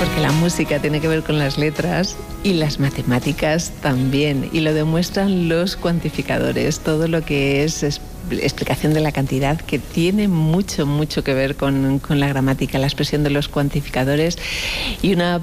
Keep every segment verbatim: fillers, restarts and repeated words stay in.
Porque la música tiene que ver con las letras y las matemáticas también, y lo demuestran los cuantificadores, todo lo que es, es explicación de la cantidad, que tiene mucho, mucho que ver con, con la gramática, la expresión de los cuantificadores, y una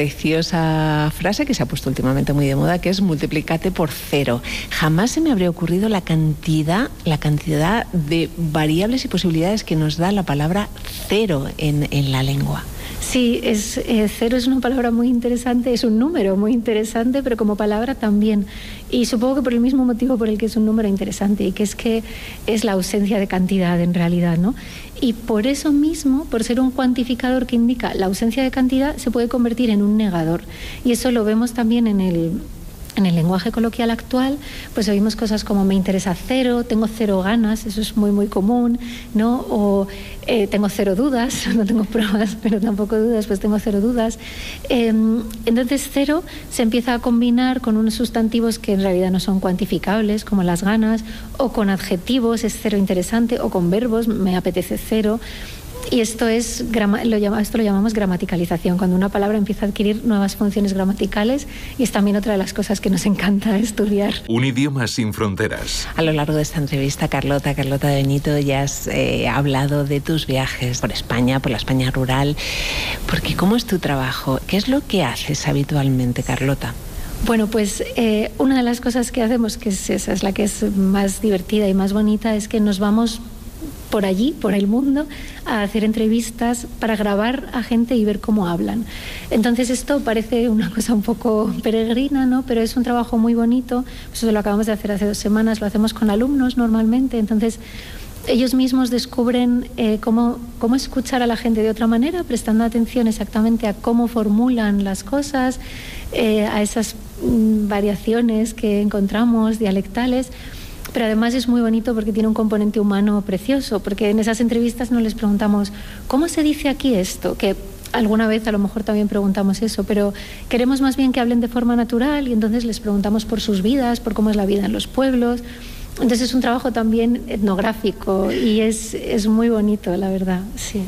preciosa frase que se ha puesto últimamente muy de moda, que es multiplícate por cero. Jamás se me habría ocurrido la cantidad, la cantidad de variables y posibilidades que nos da la palabra cero en, en la lengua. Sí, es, eh, cero es una palabra muy interesante, es un número muy interesante, pero como palabra también. Y supongo que por el mismo motivo por el que es un número interesante, y que es que es la ausencia de cantidad en realidad, ¿no? Y por eso mismo, por ser un cuantificador que indica la ausencia de cantidad, se puede convertir en un negador. Y eso lo vemos también en el... En el lenguaje coloquial actual, pues oímos cosas como me interesa cero, tengo cero ganas, eso es muy muy común, ¿no? O eh, tengo cero dudas, no tengo pruebas, pero tampoco dudas, pues tengo cero dudas. Eh, entonces cero se empieza a combinar con unos sustantivos que en realidad no son cuantificables, como las ganas, o con adjetivos, es cero interesante, o con verbos, me apetece cero. Y esto es lo llama, esto lo llamamos gramaticalización, cuando una palabra empieza a adquirir nuevas funciones gramaticales, y es también otra de las cosas que nos encanta estudiar. Un idioma sin fronteras. A lo largo de esta entrevista, Carlota, Carlota de Benito, ya has eh, hablado de tus viajes por España, por la España rural, porque ¿cómo es tu trabajo? ¿Qué es lo que haces habitualmente, Carlota? Bueno, pues eh, una de las cosas que hacemos, que es, esa es la que es más divertida y más bonita, es que nos vamos por allí, por el mundo, a hacer entrevistas para grabar a gente y ver cómo hablan. Entonces esto parece una cosa un poco peregrina, ¿no? Pero es un trabajo muy bonito. Eso lo acabamos de hacer hace dos semanas, lo hacemos con alumnos normalmente. Entonces ellos mismos descubren eh, cómo, cómo escuchar a la gente de otra manera, prestando atención exactamente a cómo formulan las cosas, eh, a esas mm, variaciones que encontramos dialectales. Pero además es muy bonito porque tiene un componente humano precioso, porque en esas entrevistas no les preguntamos ¿cómo se dice aquí esto? Que alguna vez a lo mejor también preguntamos eso, pero queremos más bien que hablen de forma natural, y entonces les preguntamos por sus vidas, por cómo es la vida en los pueblos. Entonces es un trabajo también etnográfico y es, es muy bonito, la verdad, sí.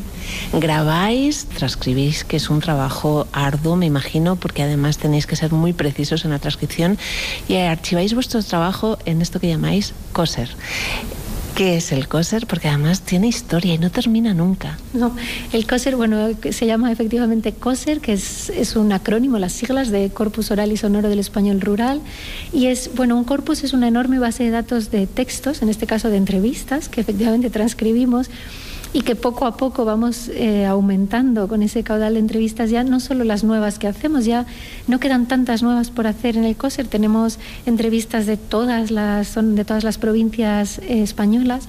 Grabáis, transcribís, que es un trabajo arduo, me imagino, porque además tenéis que ser muy precisos en la transcripción, y archiváis vuestro trabajo en esto que llamáis coser. ¿Qué es el coser? Porque además tiene historia y no termina nunca. No, el coser, bueno, se llama efectivamente coser, que es, es un acrónimo, las siglas de Corpus Oral y Sonoro del Español Rural. Y es, bueno, un corpus es una enorme base de datos de textos, en este caso de entrevistas, que efectivamente transcribimos, y que poco a poco vamos eh, aumentando con ese caudal de entrevistas, ya no solo las nuevas que hacemos, ya no quedan tantas nuevas por hacer en el coser, tenemos entrevistas de todas las, son de todas las provincias eh, españolas,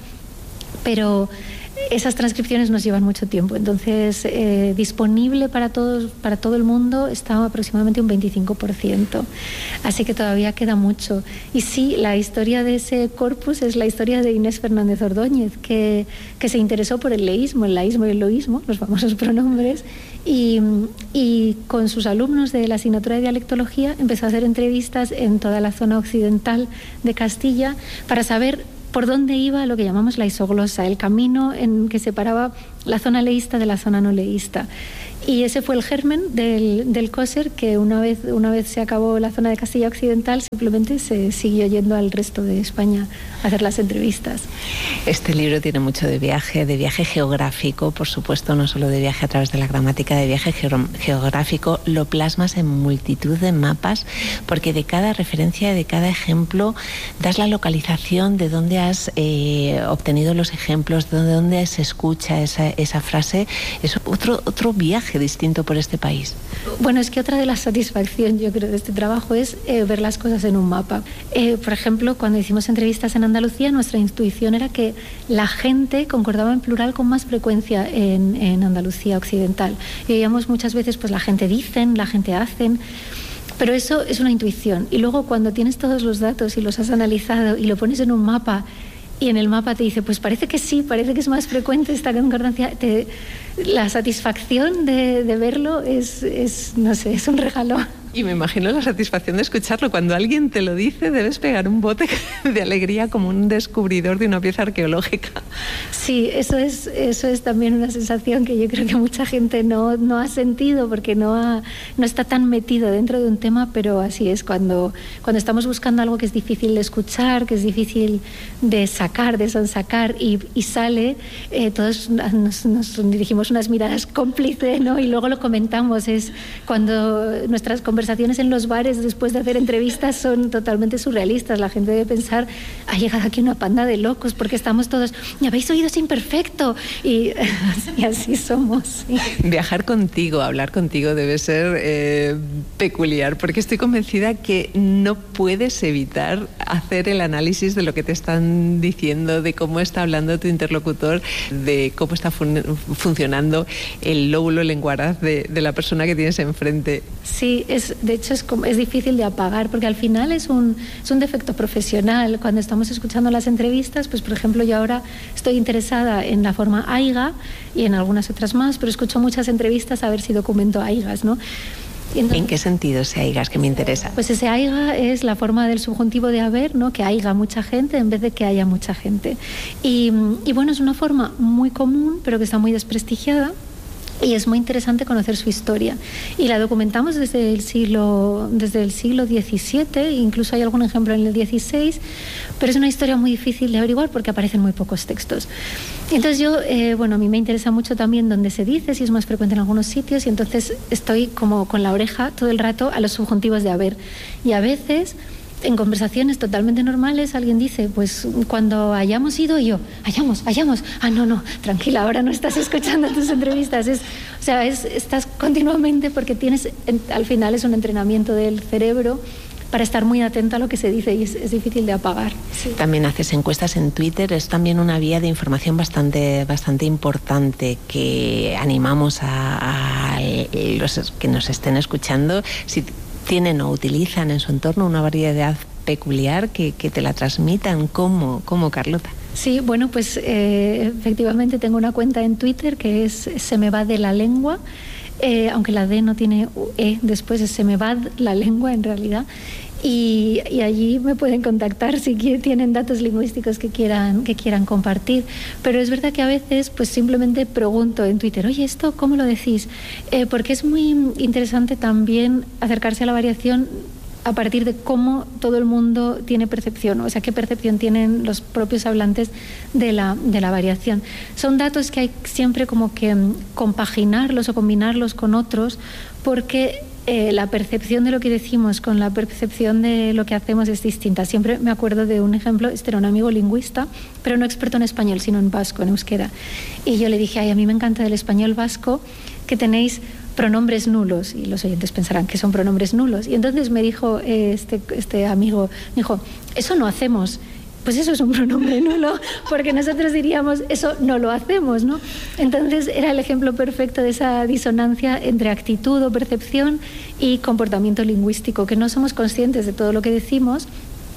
pero esas transcripciones nos llevan mucho tiempo, entonces eh, disponible para todos, para todo el mundo está aproximadamente un veinticinco por ciento, así que todavía queda mucho. Y sí, la historia de ese corpus es la historia de Inés Fernández Ordóñez, que, que se interesó por el leísmo, el laísmo y el loísmo, los famosos pronombres, y, y con sus alumnos de la asignatura de dialectología empezó a hacer entrevistas en toda la zona occidental de Castilla para saber por dónde iba lo que llamamos la isoglosa, el camino en que separaba la zona leísta de la zona no leísta. Y ese fue el germen del, del coser, que una vez, una vez se acabó la zona de Castilla Occidental, simplemente se siguió yendo al resto de España a hacer las entrevistas. Este libro tiene mucho de viaje, de viaje geográfico, por supuesto, no solo de viaje a través de la gramática, de viaje geográfico. Lo plasmas en multitud de mapas, porque de cada referencia, de cada ejemplo, das la localización de dónde has eh, obtenido los ejemplos, de dónde, dónde se escucha esa, esa frase. Es otro, otro viaje distinto por este país. Bueno, es que otra de las satisfacciones, yo creo, de este trabajo es eh, ver las cosas en un mapa. Eh, por ejemplo, cuando hicimos entrevistas en Andalucía, nuestra intuición era que la gente concordaba en plural con más frecuencia en, en Andalucía occidental. Y oíamos muchas veces, pues la gente dicen, la gente hacen. Pero eso es una intuición. Y luego cuando tienes todos los datos y los has analizado y lo pones en un mapa, y en el mapa te dice, pues parece que sí, parece que es más frecuente esta concordancia, te, la satisfacción de, de verlo es, es, no sé, es un regalo. Y me imagino la satisfacción de escucharlo. Cuando alguien te lo dice, debes pegar un bote de alegría como un descubridor de una pieza arqueológica. Sí, eso es, eso es también una sensación que yo creo que mucha gente no, no ha sentido porque no, ha, no está tan metido dentro de un tema, pero así es, cuando, cuando estamos buscando algo que es difícil de escuchar, que es difícil de sacar, de sonsacar y, y sale, eh, todos nos, nos dirigimos unas miradas cómplices, ¿no? Y luego lo comentamos. Es cuando nuestras conversaciones conversaciones en los bares después de hacer entrevistas son totalmente surrealistas. La gente debe pensar, ha llegado aquí una panda de locos porque estamos todos, me habéis oído sin perfecto y, y así somos. Sí. Viajar contigo, hablar contigo debe ser eh, peculiar, porque estoy convencida que no puedes evitar hacer el análisis de lo que te están diciendo, de cómo está hablando tu interlocutor, de cómo está fun- funcionando el lóbulo lenguaraz de, de la persona que tienes enfrente. Sí, es, de hecho es, como, es difícil de apagar porque al final es un, es un defecto profesional. Cuando estamos escuchando las entrevistas, pues por ejemplo yo ahora estoy interesada en la forma aiga y en algunas otras más, pero escucho muchas entrevistas a ver si documento aigas, ¿no? Entonces, ¿en qué sentido ese aigas que me interesa? Pues ese aiga es la forma del subjuntivo de haber, ¿no? Que aiga mucha gente en vez de que haya mucha gente. Y, y bueno, es una forma muy común, pero que está muy desprestigiada. Y es muy interesante conocer su historia. Y la documentamos desde el siglo, desde el siglo diecisiete, incluso hay algún ejemplo en el dieciséis, pero es una historia muy difícil de averiguar porque aparecen muy pocos textos. Entonces yo, eh, bueno, a mí me interesa mucho también dónde se dice, si es más frecuente en algunos sitios, y entonces estoy como con la oreja todo el rato a los subjuntivos de haber. Y a veces, en conversaciones totalmente normales, alguien dice, pues cuando hayamos ido, yo, hayamos, hayamos, ah, no, no, tranquila, ahora no estás escuchando tus entrevistas. Es, o sea, es, estás continuamente, porque tienes, al final es un entrenamiento del cerebro para estar muy atento a lo que se dice y es, es difícil de apagar. Sí. También haces encuestas en Twitter, es también una vía de información bastante, bastante importante que animamos a, a los que nos estén escuchando, si tienen o utilizan en su entorno una variedad peculiar, que, que te la transmitan. ¿Cómo, cómo Carlota? Sí, bueno, pues eh, efectivamente tengo una cuenta en Twitter que es Se me va de la lengua, eh, aunque la D no tiene E después, es Se me va la lengua en realidad. Y, y allí me pueden contactar si quieren, tienen datos lingüísticos que quieran, que quieran compartir. Pero es verdad que a veces pues simplemente pregunto en Twitter, oye, ¿esto cómo lo decís? Eh, porque es muy interesante también acercarse a la variación a partir de cómo todo el mundo tiene percepción, o sea, qué percepción tienen los propios hablantes de la, de la variación. Son datos que hay siempre como que compaginarlos o combinarlos con otros, porque Eh, la percepción de lo que decimos con la percepción de lo que hacemos es distinta. Siempre me acuerdo de un ejemplo, este era un amigo lingüista, pero no experto en español, sino en vasco, en euskera. Y yo le dije, ay, a mí me encanta del español vasco que tenéis pronombres nulos, y los oyentes pensarán que son pronombres nulos. Y entonces me dijo eh, este, este amigo, me dijo, eso no hacemos. Pues eso es un pronombre nulo, porque nosotros diríamos, eso no lo hacemos, ¿no? Entonces era el ejemplo perfecto de esa disonancia entre actitud o percepción y comportamiento lingüístico, que no somos conscientes de todo lo que decimos,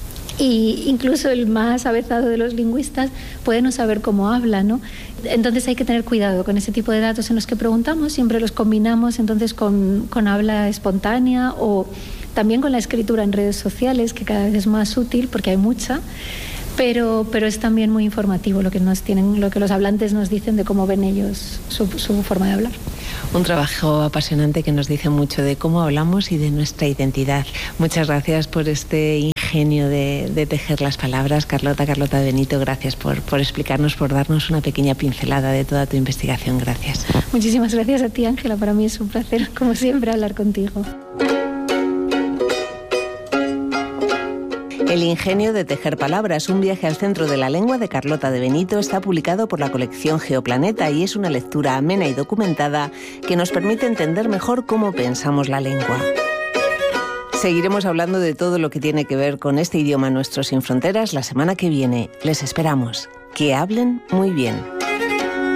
y incluso el más avezado de los lingüistas puede no saber cómo habla, ¿no? Entonces hay que tener cuidado con ese tipo de datos en los que preguntamos, siempre los combinamos entonces con, con habla espontánea o también con la escritura en redes sociales, que cada vez es más útil porque hay mucha. Pero, pero es también muy informativo lo que nos tienen, lo que los hablantes nos dicen de cómo ven ellos su, su forma de hablar. Un trabajo apasionante que nos dice mucho de cómo hablamos y de nuestra identidad. Muchas gracias por este ingenio de, de tejer las palabras, Carlota, Carlota Benito. Gracias por, por explicarnos, por darnos una pequeña pincelada de toda tu investigación. Gracias. Muchísimas gracias a ti, Ángela. Para mí es un placer, como siempre, hablar contigo. El ingenio de tejer palabras, un viaje al centro de la lengua de Carlota de Benito, está publicado por la colección Geoplaneta y es una lectura amena y documentada que nos permite entender mejor cómo pensamos la lengua. Seguiremos hablando de todo lo que tiene que ver con este idioma Nuestro Sin Fronteras la semana que viene. Les esperamos. Que hablen muy bien.